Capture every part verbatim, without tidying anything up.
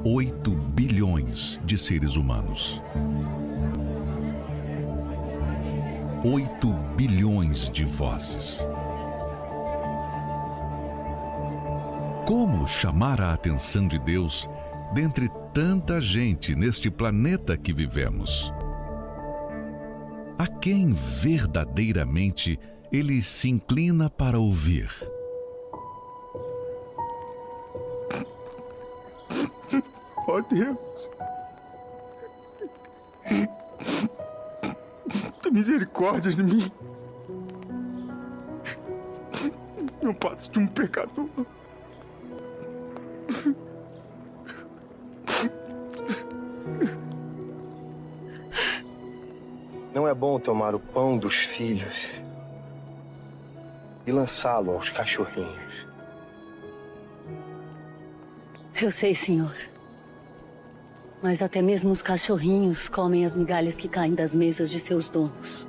oito bilhões de seres humanos. Oito bilhões de vozes. Como chamar a atenção de Deus dentre tanta gente neste planeta que vivemos? A quem verdadeiramente Ele se inclina para ouvir? Ó Deus, tem misericórdia de mim. Não passo de um pecador. Não é bom tomar o pão dos filhos e lançá-lo aos cachorrinhos. Eu sei, senhor. Mas até mesmo os cachorrinhos comem as migalhas que caem das mesas de seus donos.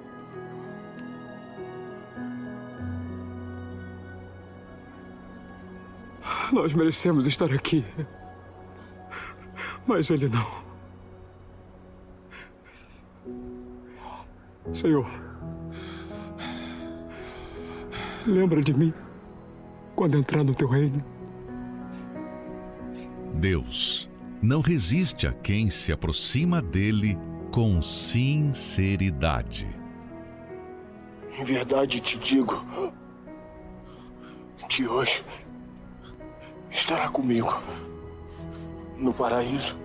Nós merecemos estar aqui, mas ele não. Senhor, lembra de mim quando entrar no teu reino. Deus não resiste a quem se aproxima dele com sinceridade. Em verdade te digo que hoje estará comigo no paraíso.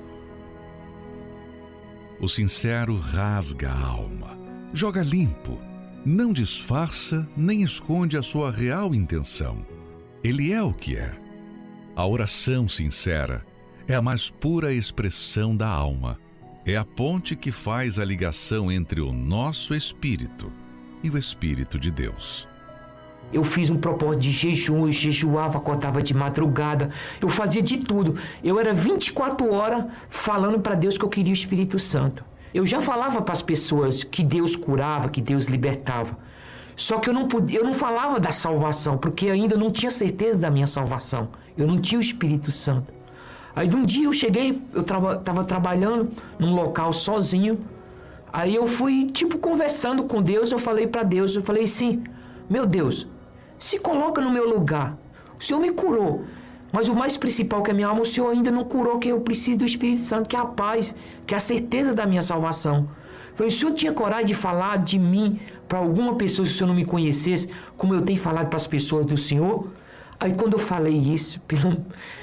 O sincero rasga a alma, joga limpo, não disfarça nem esconde a sua real intenção. Ele é o que é. A oração sincera é a mais pura expressão da alma. É a ponte que faz a ligação entre o nosso espírito e o Espírito de Deus. Eu fiz um propósito de jejum, eu jejuava, acordava de madrugada, eu fazia de tudo. Eu era vinte e quatro horas falando para Deus que eu queria o Espírito Santo. Eu já falava para as pessoas que Deus curava, que Deus libertava. Só que eu não podia, eu não falava da salvação, porque ainda não tinha certeza da minha salvação. Eu não tinha o Espírito Santo. Aí de um dia eu cheguei, eu estava traba, trabalhando num local sozinho. Aí eu fui, tipo, conversando com Deus. Eu falei para Deus, eu falei assim: meu Deus, se coloca no meu lugar. O Senhor me curou, mas o mais principal que é a minha alma, o Senhor ainda não curou, que eu preciso do Espírito Santo, que é a paz, que é a certeza da minha salvação. Eu falei: o Senhor tinha coragem de falar de mim para alguma pessoa se o Senhor não me conhecesse, como eu tenho falado para as pessoas do Senhor? Aí quando eu falei isso, pelo...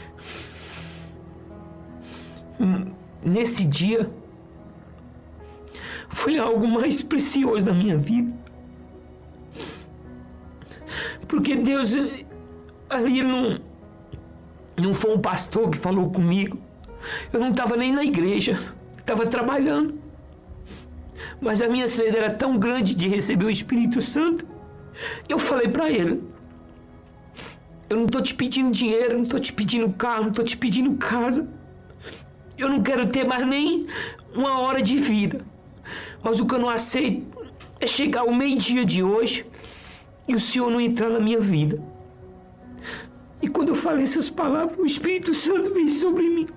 nesse dia, foi algo mais precioso da minha vida. Porque Deus, ali não, não foi um pastor que falou comigo. Eu não estava nem na igreja, estava trabalhando. Mas a minha sede era tão grande de receber o Espírito Santo, eu falei para ele: eu não estou te pedindo dinheiro, não estou te pedindo carro, não estou te pedindo casa. Eu não quero ter mais nem uma hora de vida. Mas o que eu não aceito é chegar ao meio-dia de hoje e o Senhor não entrar na minha vida. E quando eu falei essas palavras, o Espírito Santo veio sobre mim.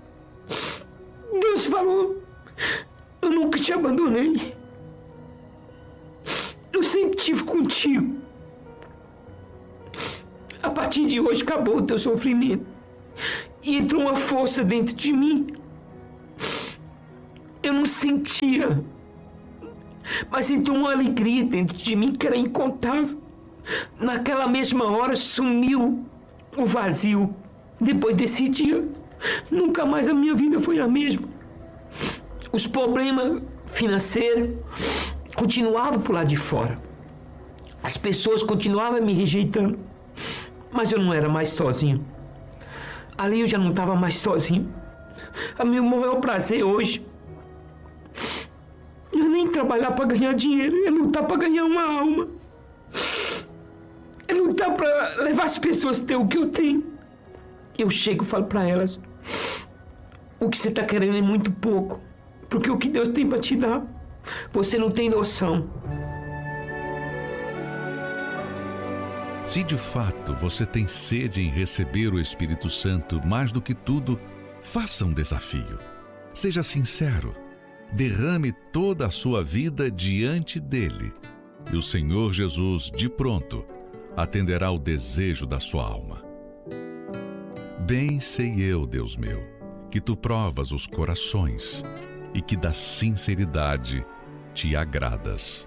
Deus falou: eu nunca te abandonei. Eu sempre estive contigo. A partir de hoje acabou o teu sofrimento. E entrou uma força dentro de mim. Eu não sentia, mas entrou uma alegria dentro de mim que era incontável. Naquela mesma hora sumiu o vazio. Depois desse dia, nunca mais a minha vida foi a mesma. Os problemas financeiros continuavam por lá de fora. As pessoas continuavam me rejeitando. Mas eu não era mais sozinho. Ali eu já não estava mais sozinho. A meu maior prazer hoje não é nem trabalhar para ganhar dinheiro, é lutar para ganhar uma alma. É lutar para levar as pessoas a ter o que eu tenho. Eu chego e falo para elas: o que você está querendo é muito pouco, porque o que Deus tem para te dar, você não tem noção. Se de fato você tem sede em receber o Espírito Santo mais do que tudo, Faça um desafio. Seja sincero. Derrame toda a sua vida diante dele. E o Senhor Jesus, de pronto, atenderá o desejo da sua alma. Bem sei eu, Deus meu, que tu provas os corações e que da sinceridade te agradas.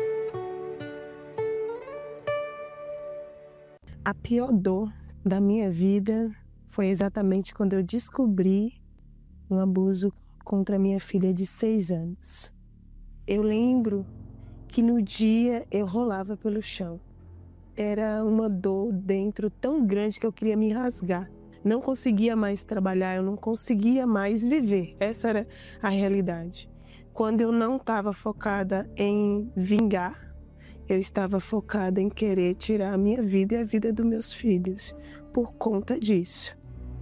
A pior dor da minha vida foi exatamente quando eu descobri um abuso contra minha filha de seis anos. Eu lembro que no dia eu rolava pelo chão. Era uma dor dentro tão grande que eu queria me rasgar. Não conseguia mais trabalhar, eu não conseguia mais viver. Essa era a realidade. Quando eu não estava focada em vingar, eu estava focada em querer tirar a minha vida e a vida dos meus filhos por conta disso.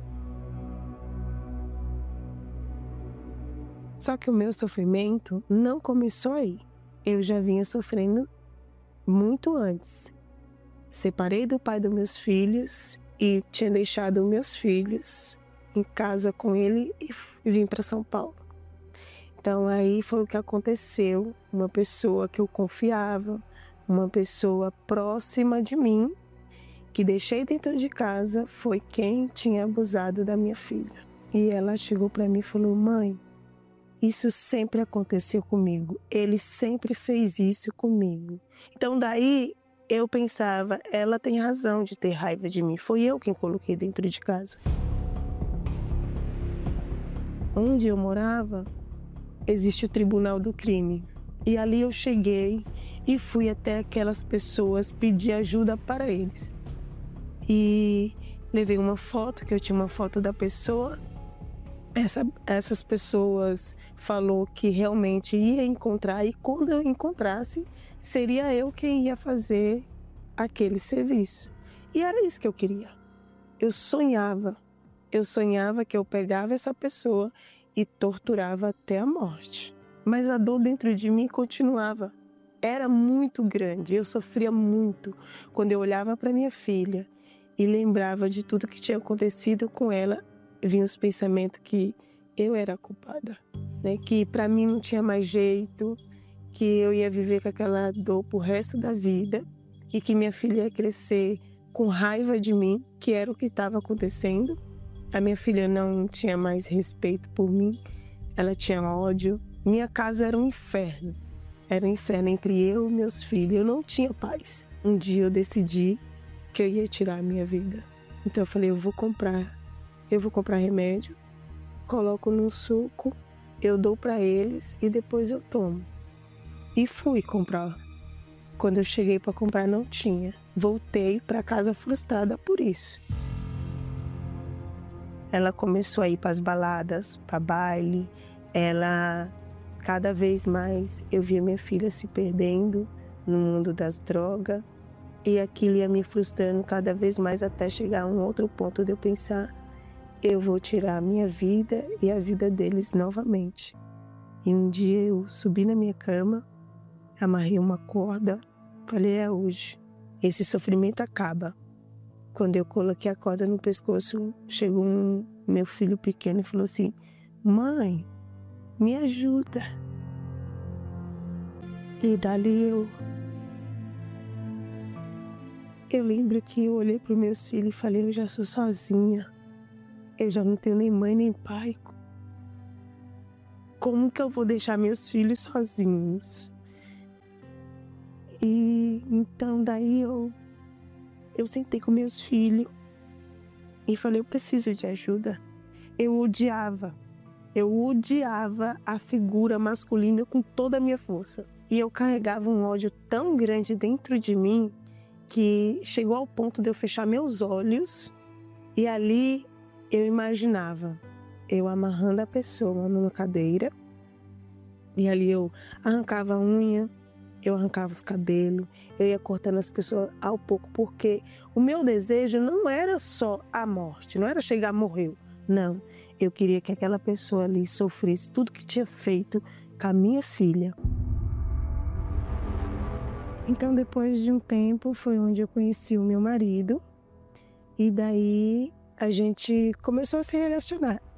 Só que o meu sofrimento não começou aí. Eu já vinha sofrendo muito antes. Separei do pai dos meus filhos e tinha deixado meus filhos em casa com ele e vim para São Paulo. Então aí foi o que aconteceu. Uma pessoa que eu confiava, uma pessoa próxima de mim, que deixei dentro de casa, foi quem tinha abusado da minha filha. E ela chegou para mim e falou: mãe, isso sempre aconteceu comigo. Ele sempre fez isso comigo. Então daí eu pensava, ela tem razão de ter raiva de mim. Foi eu quem coloquei dentro de casa. Onde eu morava, existe o Tribunal do Crime. E ali eu cheguei e fui até aquelas pessoas pedir ajuda para eles. E levei uma foto, que eu tinha uma foto da pessoa. Essa, essas pessoas falou que realmente ia encontrar, e quando eu encontrasse, seria eu quem ia fazer aquele serviço. E era isso que eu queria. Eu sonhava, eu sonhava que eu pegava essa pessoa e torturava até a morte. Mas a dor dentro de mim continuava. Era muito grande, eu sofria muito quando eu olhava para minha filha e lembrava de tudo que tinha acontecido com ela. Vinham os pensamentos que eu era a culpada, né? Que para mim não tinha mais jeito, que eu ia viver com aquela dor pro resto da vida e que minha filha ia crescer com raiva de mim, que era o que estava acontecendo. A minha filha não tinha mais respeito por mim, ela tinha ódio. Minha casa era um inferno, era um inferno entre eu e meus filhos, eu não tinha paz. Um dia eu decidi que eu ia tirar a minha vida, então eu falei, eu vou comprar Eu vou comprar remédio, coloco num suco, eu dou para eles e depois eu tomo. E fui comprar. Quando eu cheguei para comprar, não tinha. Voltei para casa frustrada por isso. Ela começou a ir para as baladas, para baile. Ela, cada vez mais, eu via minha filha se perdendo no mundo das drogas. E aquilo ia me frustrando cada vez mais até chegar a um outro ponto de eu pensar: eu vou tirar a minha vida e a vida deles novamente. E um dia eu subi na minha cama, amarrei uma corda, falei, é hoje. Esse sofrimento acaba. Quando eu coloquei a corda no pescoço, chegou um meu filho pequeno e falou assim, mãe, me ajuda. E dali eu... Eu lembro que eu olhei para os meus filhos e falei, eu já sou sozinha. Eu já não tenho nem mãe nem pai. Como que eu vou deixar meus filhos sozinhos? E então daí eu, eu sentei com meus filhos e falei, eu preciso de ajuda. Eu odiava, eu odiava a figura masculina com toda a minha força. E eu carregava um ódio tão grande dentro de mim que chegou ao ponto de eu fechar meus olhos e ali eu imaginava eu amarrando a pessoa numa cadeira e ali eu arrancava a unha, eu arrancava os cabelos, eu ia cortando as pessoas ao pouco, porque o meu desejo não era só a morte, não era chegar morreu, não. Eu queria que aquela pessoa ali sofresse tudo que tinha feito com a minha filha. Então, depois de um tempo, foi onde eu conheci o meu marido. E daí, a gente começou a se relacionar.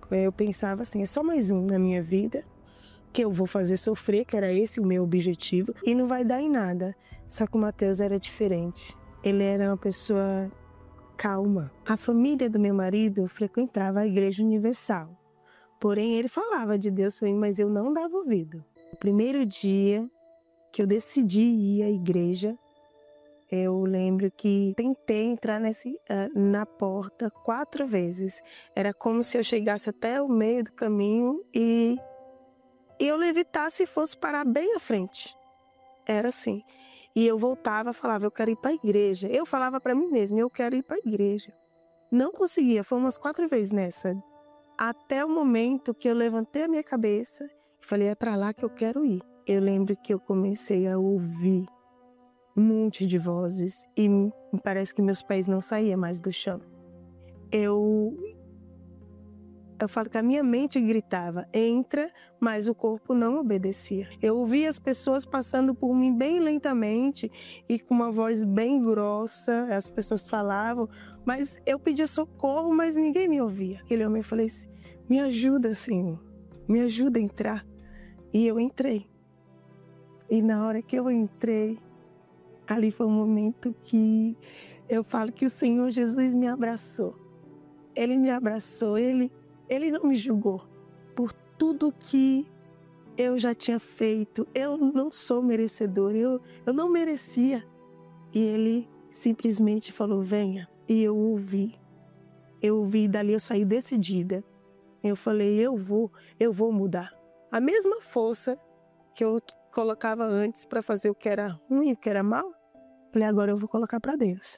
Eu pensava assim, é só mais um na minha vida que eu vou fazer sofrer, que era esse o meu objetivo, e não vai dar em nada. Só que o Mateus era diferente. Ele era uma pessoa calma. A família do meu marido frequentava a Igreja Universal. Porém, ele falava de Deus para mim, mas eu não dava ouvido. O primeiro dia que eu decidi ir à igreja, eu lembro que tentei entrar nesse, uh, na porta quatro vezes. Era como se eu chegasse até o meio do caminho e, e eu levitasse e fosse parar bem à frente. Era assim. E eu voltava, falava, eu quero ir para a igreja. Eu falava para mim mesma, eu quero ir para a igreja. Não conseguia, foi umas quatro vezes nessa. Até o momento que eu levantei a minha cabeça e falei, é para lá que eu quero ir. Eu lembro que eu comecei a ouvir um monte de vozes e parece que meus pés não saíam mais do chão. Eu, eu falo que a minha mente gritava, entra, mas o corpo não obedecia. Eu ouvia as pessoas passando por mim bem lentamente e com uma voz bem grossa, as pessoas falavam, mas eu pedia socorro, mas ninguém me ouvia. Aquele homem, eu falei assim, me ajuda, Senhor, me ajuda a entrar. E eu entrei. E na hora que eu entrei, ali foi um momento que eu falo que o Senhor Jesus me abraçou. Ele me abraçou, ele, ele não me julgou por tudo que eu já tinha feito. Eu não sou merecedor, eu, eu não merecia. E ele simplesmente falou, venha. E eu ouvi. Eu ouvi, dali eu saí decidida. Eu falei, eu vou, eu vou mudar. A mesma força que eu colocava antes para fazer o que era ruim, o que era mal, falei, agora eu vou colocar para Deus.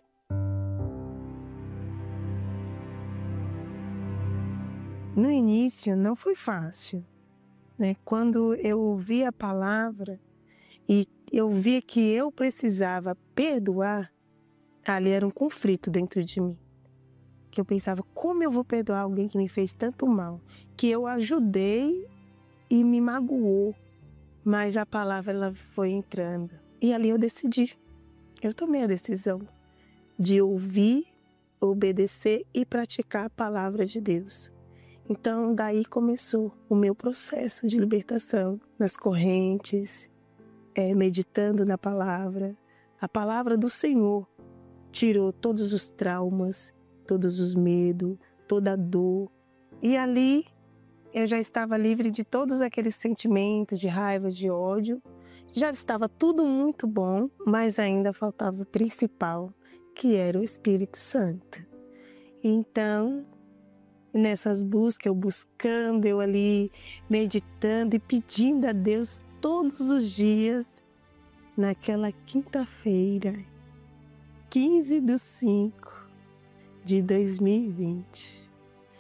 No início não foi fácil, né? Quando eu ouvi a palavra e eu via que eu precisava perdoar, ali era um conflito dentro de mim. Que eu pensava, como eu vou perdoar alguém que me fez tanto mal? Que eu ajudei e me magoou. Mas a palavra ela foi entrando. E ali eu decidi. Eu tomei a decisão de ouvir, obedecer e praticar a palavra de Deus. Então, daí começou o meu processo de libertação nas correntes, é, meditando na palavra. A palavra do Senhor tirou todos os traumas, todos os medos, toda a dor. E ali eu já estava livre de todos aqueles sentimentos de raiva, de ódio. Já estava tudo muito bom, mas ainda faltava o principal, que era o Espírito Santo. Então, nessas buscas, eu buscando, eu ali meditando e pedindo a Deus todos os dias, naquela quinta-feira, quinze de cinco de dois mil e vinte.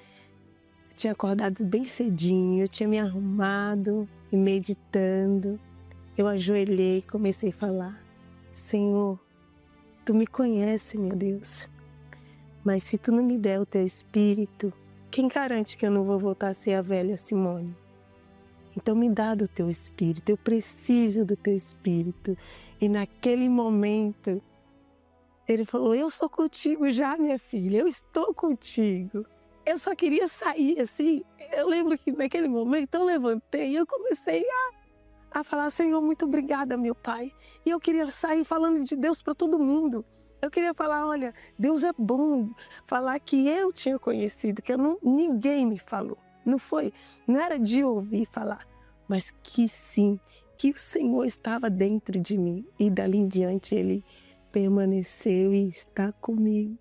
Eu tinha acordado bem cedinho, eu tinha me arrumado e meditando. Eu ajoelhei e comecei a falar, Senhor, Tu me conhece, meu Deus, mas se Tu não me der o Teu Espírito, quem garante que eu não vou voltar a ser a velha Simone? Então me dá do Teu Espírito, eu preciso do Teu Espírito. E naquele momento, Ele falou, eu sou contigo já, minha filha, eu estou contigo. Eu só queria sair assim, eu lembro que naquele momento eu levantei e eu comecei a, a falar, Senhor, muito obrigada, meu Pai. E eu queria sair falando de Deus para todo mundo. Eu queria falar, olha, Deus é bom. Falar que eu tinha conhecido, que eu não, ninguém me falou. Não foi, não era de ouvir falar, mas que sim, que o Senhor estava dentro de mim. E dali em diante Ele permaneceu e está comigo.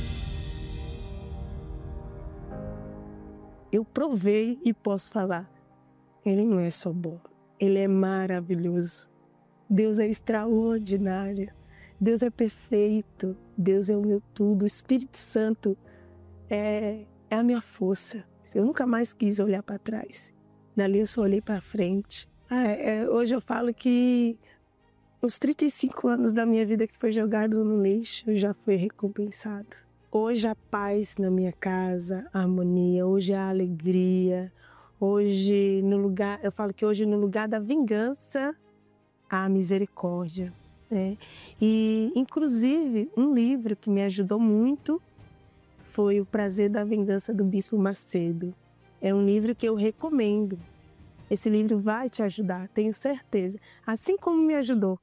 Eu provei e posso falar, Ele não é só bom, Ele é maravilhoso. Deus é extraordinário. Deus é perfeito, Deus é o meu tudo, o Espírito Santo é, é a minha força. Eu nunca mais quis olhar para trás, dali eu só olhei para frente. Ah, é, hoje eu falo que os trinta e cinco anos da minha vida que foi jogado no lixo já foi recompensado. Hoje a paz na minha casa, a harmonia, hoje a alegria, hoje no lugar, eu falo que hoje no lugar da vingança, a misericórdia. É. E, inclusive, um livro que me ajudou muito foi O Prazer da Vingança, do Bispo Macedo. É um livro que eu recomendo. Esse livro vai te ajudar, tenho certeza, assim como me ajudou.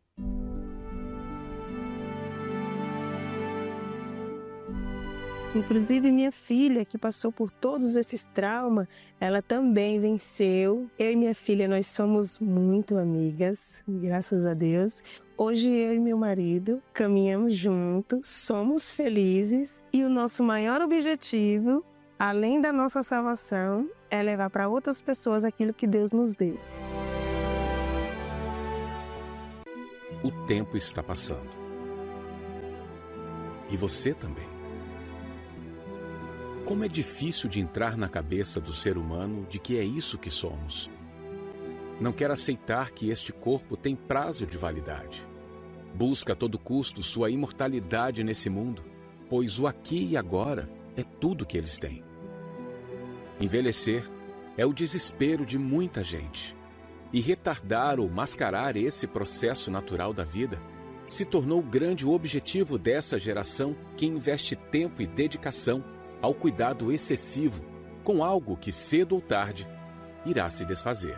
Inclusive minha filha, que passou por todos esses traumas, ela também venceu. Eu e minha filha, nós somos muito amigas, graças a Deus. Hoje eu e meu marido caminhamos juntos, somos felizes e o nosso maior objetivo, além da nossa salvação, é levar para outras pessoas aquilo que Deus nos deu. O tempo está passando. E você também. Como é difícil de entrar na cabeça do ser humano de que é isso que somos. Não quer aceitar que este corpo tem prazo de validade. Busca a todo custo sua imortalidade nesse mundo, pois o aqui e agora é tudo que eles têm. Envelhecer é o desespero de muita gente. E retardar ou mascarar esse processo natural da vida se tornou o grande objetivo dessa geração que investe tempo e dedicação ao cuidado excessivo com algo que cedo ou tarde irá se desfazer.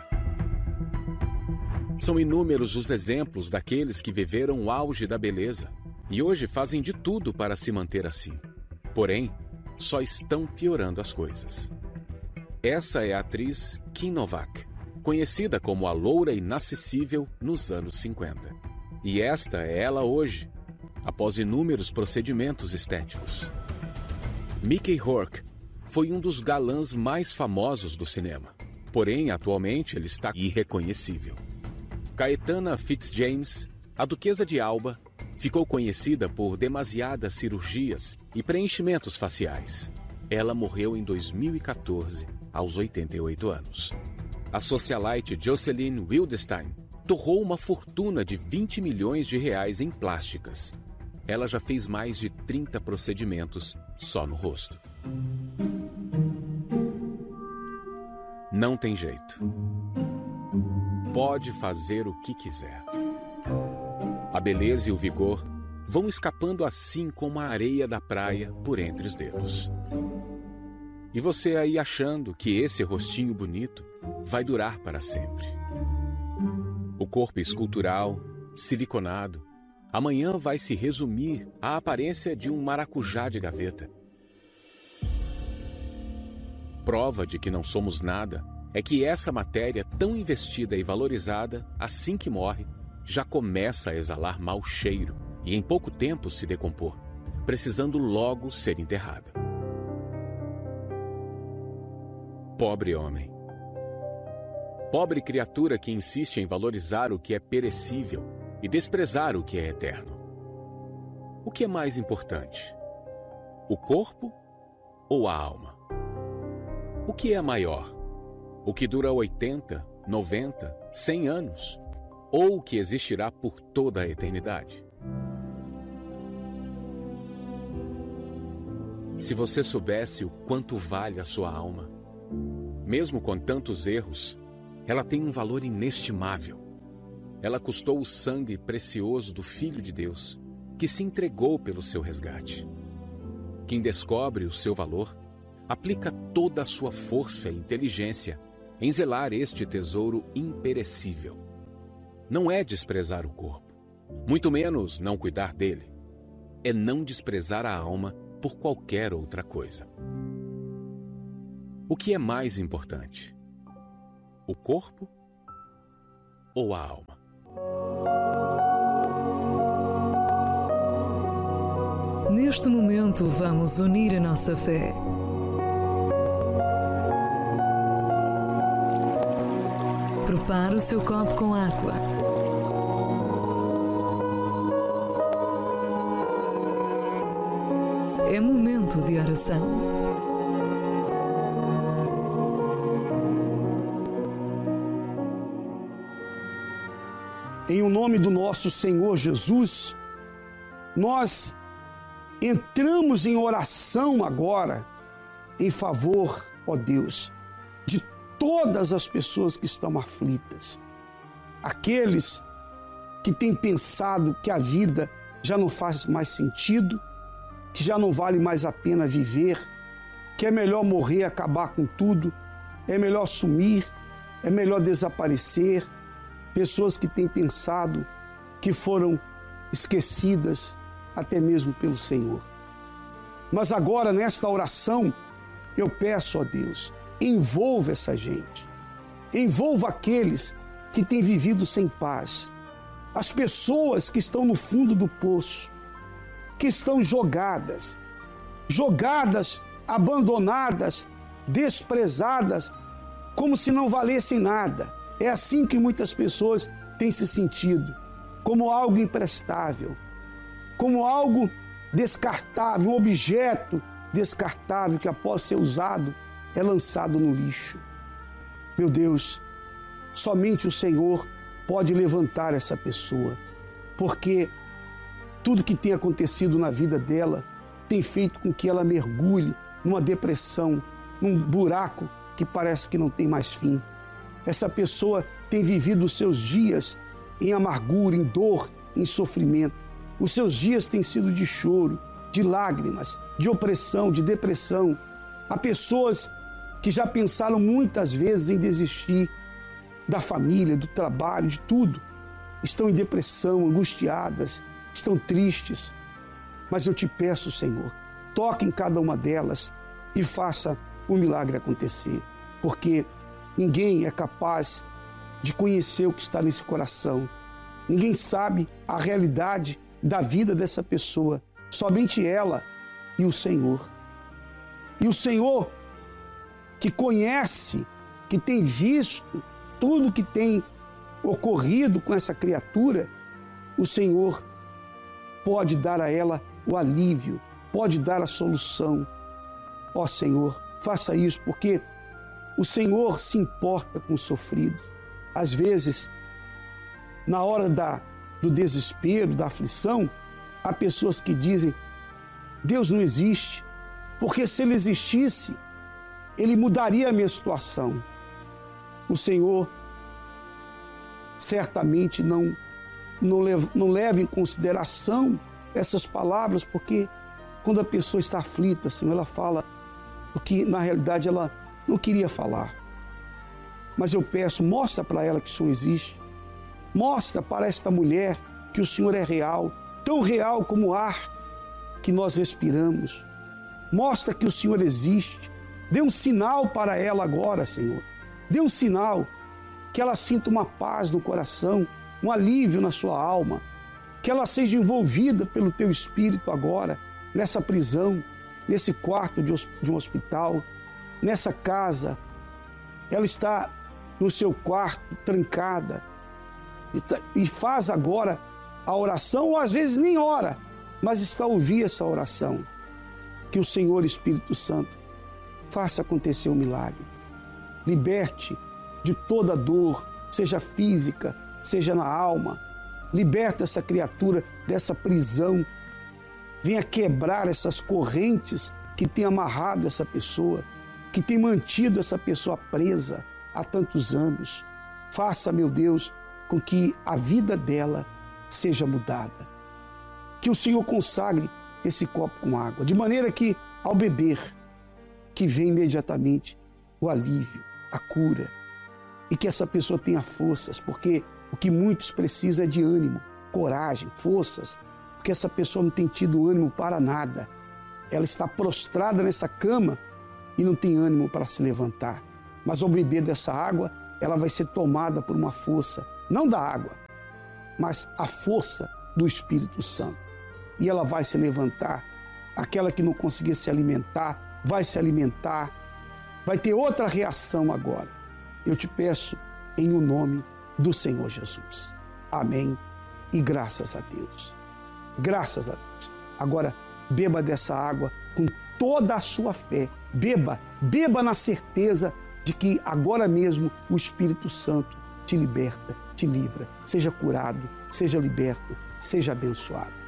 São inúmeros os exemplos daqueles que viveram o auge da beleza e hoje fazem de tudo para se manter assim. Porém, só estão piorando as coisas. Essa é a atriz Kim Novak, conhecida como a loura inacessível nos anos cinquenta. E esta é ela hoje, após inúmeros procedimentos estéticos. Mickey Rourke foi um dos galãs mais famosos do cinema, porém atualmente ele está irreconhecível. Caetana Fitzjames, a Duquesa de Alba, ficou conhecida por demasiadas cirurgias e preenchimentos faciais. Ela morreu em dois mil e quatorze, aos oitenta e oito anos. A socialite Jocelyn Wildenstein torrou uma fortuna de vinte milhões de reais em plásticas. Ela já fez mais de trinta procedimentos só no rosto. Não tem jeito. Pode fazer o que quiser. A beleza e o vigor vão escapando assim como a areia da praia por entre os dedos. E você aí achando que esse rostinho bonito vai durar para sempre. O corpo escultural, siliconado, amanhã vai se resumir à aparência de um maracujá de gaveta. Prova de que não somos nada é que essa matéria tão investida e valorizada, assim que morre, já começa a exalar mau cheiro e em pouco tempo se decompor, precisando logo ser enterrada. Pobre homem. Pobre criatura que insiste em valorizar o que é perecível e desprezar o que é eterno. O que é mais importante? O corpo ou a alma? O que é maior? O que dura oitenta, noventa, cem anos? Ou o que existirá por toda a eternidade? Se você soubesse o quanto vale a sua alma, mesmo com tantos erros, ela tem um valor inestimável. Ela custou o sangue precioso do Filho de Deus, que se entregou pelo seu resgate. Quem descobre o seu valor, aplica toda a sua força e inteligência em zelar este tesouro imperecível. Não é desprezar o corpo, muito menos não cuidar dele. É não desprezar a alma por qualquer outra coisa. O que é mais importante? O corpo ou a alma? Neste momento, vamos unir a nossa fé. Prepare o seu copo com água. É momento de oração. Em o nome do nosso Senhor Jesus, nós entramos em oração agora em favor, ó Deus, de todas as pessoas que estão aflitas. Aqueles que têm pensado que a vida já não faz mais sentido, que já não vale mais a pena viver, que é melhor morrer, acabar com tudo é melhor sumir, é melhor desaparecer. Pessoas que têm pensado que foram esquecidas até mesmo pelo Senhor. Mas agora, nesta oração, eu peço a Deus, envolva essa gente, envolva aqueles que têm vivido sem paz, as pessoas que estão no fundo do poço, que estão jogadas, jogadas, abandonadas, desprezadas, como se não valessem nada. É assim que muitas pessoas têm se sentido, como algo imprestável, como algo descartável, um objeto descartável que após ser usado é lançado no lixo. Meu Deus, somente o Senhor pode levantar essa pessoa, porque tudo que tem acontecido na vida dela tem feito com que ela mergulhe numa depressão, num buraco que parece que não tem mais fim. Essa pessoa tem vivido os seus dias em amargura, em dor, em sofrimento. Os seus dias têm sido de choro, de lágrimas, de opressão, de depressão. Há pessoas que já pensaram muitas vezes em desistir da família, do trabalho, de tudo. Estão em depressão, angustiadas, estão tristes. Mas eu te peço, Senhor, toque em cada uma delas e faça o milagre acontecer. Porque ninguém é capaz de conhecer o que está nesse coração. Ninguém sabe a realidade da vida dessa pessoa. Somente ela e o Senhor. E o Senhor, que conhece, que tem visto tudo que tem ocorrido com essa criatura, o Senhor pode dar a ela o alívio, pode dar a solução. Ó Senhor, faça isso, porque o Senhor se importa com o sofrido. Às vezes, na hora da, do desespero, da aflição, há pessoas que dizem: Deus não existe, porque se Ele existisse, Ele mudaria a minha situação. O Senhor certamente não, não, leva, não leva em consideração essas palavras, porque quando a pessoa está aflita, Senhor, ela fala o que na realidade ela não queria falar. Mas eu peço, mostra para ela que o Senhor existe. Mostra para esta mulher que o Senhor é real, tão real como o ar que nós respiramos. Mostra que o Senhor existe. Dê um sinal para ela agora, Senhor. Dê um sinal que ela sinta uma paz no coração, um alívio na sua alma, que ela seja envolvida pelo Teu Espírito agora, nessa prisão, nesse quarto de um hospital, nessa casa. Ela está no seu quarto, trancada, e faz agora a oração, ou às vezes nem ora, mas está a ouvir essa oração. Que o Senhor Espírito Santo faça acontecer um milagre. Liberte de toda dor, seja física, seja na alma. Liberta essa criatura dessa prisão. Venha quebrar essas correntes que têm amarrado essa pessoa, que tem mantido essa pessoa presa há tantos anos. Faça, meu Deus, com que a vida dela seja mudada. Que o Senhor consagre esse copo com água, de maneira que, ao beber, que venha imediatamente o alívio, a cura, e que essa pessoa tenha forças, porque o que muitos precisam é de ânimo, coragem, forças, porque essa pessoa não tem tido ânimo para nada. Ela está prostrada nessa cama e não tem ânimo para se levantar. Mas ao beber dessa água, ela vai ser tomada por uma força, não da água, mas a força do Espírito Santo. E ela vai se levantar. Aquela que não conseguia se alimentar, vai se alimentar, vai ter outra reação agora. Eu te peço em o nome do Senhor Jesus. Amém e graças a Deus. Graças a Deus. Agora, beba dessa água com toda a sua fé. Beba, beba na certeza de que agora mesmo o Espírito Santo te liberta, te livra. Seja curado, seja liberto, seja abençoado.